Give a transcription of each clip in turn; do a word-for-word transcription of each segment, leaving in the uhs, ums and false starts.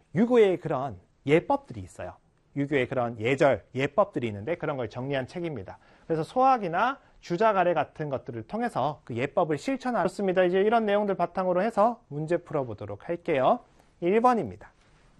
유교의 그런 예법들이 있어요. 유교의 그런 예절, 예법들이 있는데 그런 걸 정리한 책입니다. 그래서 소학이나 주자가래 같은 것들을 통해서 그 예법을 실천하였습니다. 이제 이런 내용들 바탕으로 해서 문제 풀어보도록 할게요. 일 번입니다.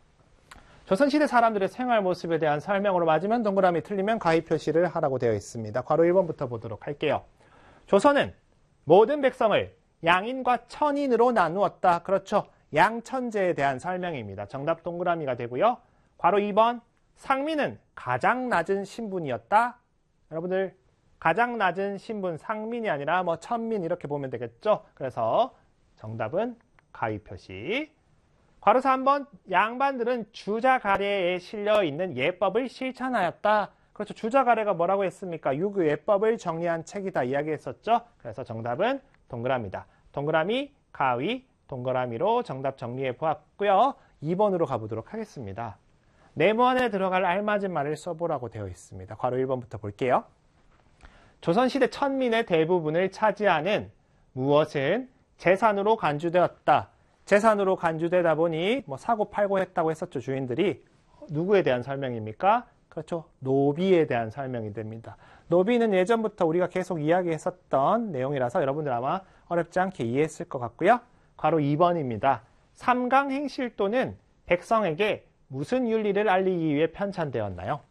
조선시대 사람들의 생활 모습에 대한 설명으로 맞으면 동그라미, 틀리면 가위 표시를 하라고 되어 있습니다. 괄호 일 번부터 보도록 할게요. 조선은 모든 백성을 양인과 천인으로 나누었다. 그렇죠. 양천제에 대한 설명입니다. 정답 동그라미가 되고요. 괄호 이 번, 상민은 가장 낮은 신분이었다. 여러분들 가장 낮은 신분 상민이 아니라 뭐 천민 이렇게 보면 되겠죠. 그래서 정답은 가위 표시. 괄호 삼 번, 양반들은 주자가래에 실려있는 예법을 실천하였다. 그렇죠. 주자가래가 뭐라고 했습니까? 유교 예법을 정리한 책이다 이야기했었죠. 그래서 정답은 동그라미다. 동그라미, 가위, 동그라미로 정답 정리해 보았고요. 이 번으로 가보도록 하겠습니다. 네모 안에 들어갈 알맞은 말을 써보라고 되어 있습니다. 괄호 일 번부터 볼게요. 조선시대 천민의 대부분을 차지하는 무엇은 재산으로 간주되었다. 재산으로 간주되다 보니 뭐 사고 팔고 했다고 했었죠. 주인들이. 누구에 대한 설명입니까? 그렇죠. 노비에 대한 설명이 됩니다. 노비는 예전부터 우리가 계속 이야기했었던 내용이라서 여러분들 아마 어렵지 않게 이해했을 것 같고요. 괄호 이 번입니다. 삼강행실도는 백성에게 무슨 윤리를 알리기 위해 편찬되었나요?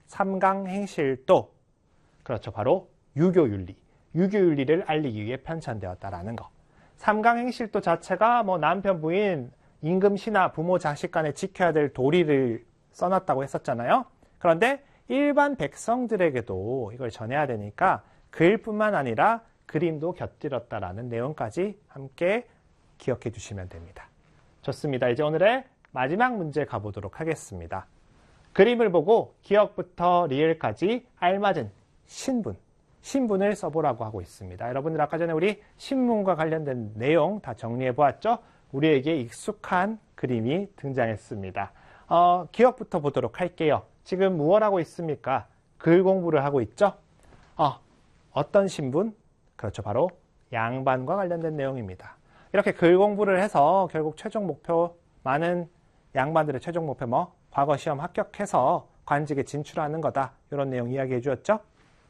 삼강행실도. 그렇죠. 바로 유교윤리. 유교윤리를 알리기 위해 편찬되었다라는 거. 삼강행실도 자체가 뭐 남편, 부인, 임금, 신하, 부모, 자식 간에 지켜야 될 도리를 써놨다고 했었잖아요. 그런데 일반 백성들에게도 이걸 전해야 되니까 글뿐만 아니라 그림도 곁들였다라는 내용까지 함께 기억해 주시면 됩니다. 좋습니다. 이제 오늘의 마지막 문제 가보도록 하겠습니다. 그림을 보고 기억부터 리을까지 알맞은 신분, 신분을 써보라고 하고 있습니다. 여러분들 아까 전에 우리 신문과 관련된 내용 다 정리해 보았죠? 우리에게 익숙한 그림이 등장했습니다. 어, 기억부터 보도록 할게요. 지금 무엇 하고 있습니까? 글 공부를 하고 있죠? 어, 어떤 신분? 그렇죠. 바로 양반과 관련된 내용입니다. 이렇게 글 공부를 해서 결국 최종 목표, 많은 양반들의 최종 목표 뭐 과거 시험 합격해서 관직에 진출하는 거다. 이런 내용 이야기해 주었죠?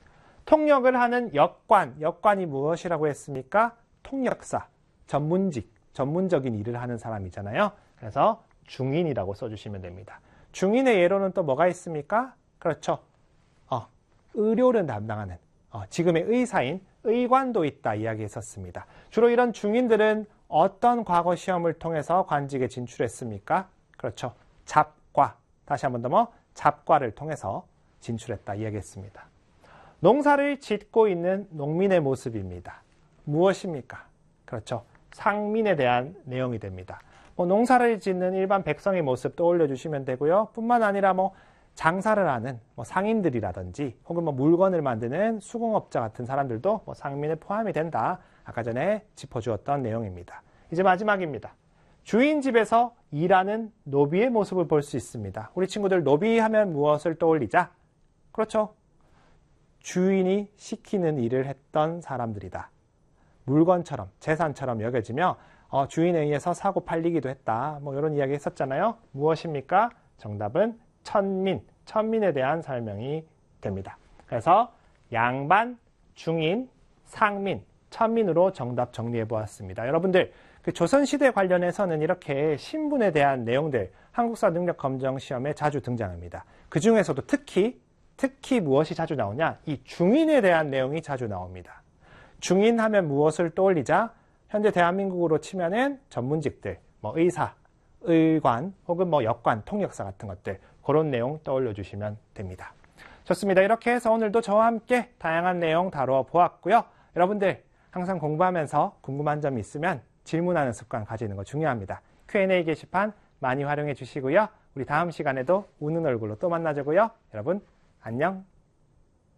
통역을 하는 역관, 역관이 무엇이라고 했습니까? 통역사, 전문직, 전문적인 일을 하는 사람이잖아요. 그래서 중인이라고 써주시면 됩니다. 중인의 예로는 또 뭐가 있습니까? 그렇죠. 어, 의료를 담당하는 어, 지금의 의사인 의관도 있다 이야기했었습니다. 주로 이런 중인들은 어떤 과거 시험을 통해서 관직에 진출했습니까? 그렇죠. 잡과, 다시 한 번 더 뭐 잡과를 통해서 진출했다 이야기했습니다. 농사를 짓고 있는 농민의 모습입니다. 무엇입니까? 그렇죠. 상민에 대한 내용이 됩니다. 뭐 농사를 짓는 일반 백성의 모습 떠올려 주시면 되고요. 뿐만 아니라 뭐 장사를 하는 뭐 상인들이라든지 혹은 뭐 물건을 만드는 수공업자 같은 사람들도 뭐 상민에 포함이 된다. 아까 전에 짚어주었던 내용입니다. 이제 마지막입니다. 주인 집에서 일하는 노비의 모습을 볼 수 있습니다. 우리 친구들 노비 하면 무엇을 떠올리자? 그렇죠. 주인이 시키는 일을 했던 사람들이다. 물건처럼, 재산처럼 여겨지며 어, 주인에 의해서 사고 팔리기도 했다. 뭐 이런 이야기 했었잖아요. 무엇입니까? 정답은 천민, 천민에 대한 설명이 됩니다. 그래서 양반, 중인, 상민, 천민으로 정답 정리해 보았습니다. 여러분들 그 조선시대 관련해서는 이렇게 신분에 대한 내용들 한국사 능력 검정 시험에 자주 등장합니다. 그 중에서도 특히 특히 무엇이 자주 나오냐? 이 중인에 대한 내용이 자주 나옵니다. 중인 하면 무엇을 떠올리자? 현재 대한민국으로 치면은 전문직들, 뭐 의사, 의관, 혹은 뭐 역관, 통역사 같은 것들 그런 내용 떠올려 주시면 됩니다. 좋습니다. 이렇게 해서 오늘도 저와 함께 다양한 내용 다루어 보았고요. 여러분들 항상 공부하면서 궁금한 점이 있으면 질문하는 습관 가지는 거 중요합니다. 큐 앤 에이 게시판 많이 활용해 주시고요. 우리 다음 시간에도 웃는 얼굴로 또 만나자고요. 여러분 안녕.